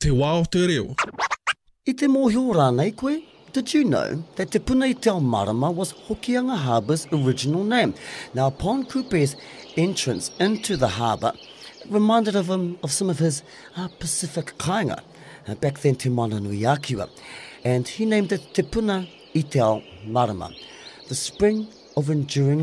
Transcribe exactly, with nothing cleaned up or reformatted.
te wā o te reo. I te mōhio rānei koe, did you know that Te Puna i te ao Marama was Hokianga Harbour's original name? Now, upon Kupe's entrance into the harbour, it reminded of him of some of his uh, Pacific kāinga, uh, back then to Mananuiākiwa, and he named it Te Puna i te ao Marama, the spring of enduring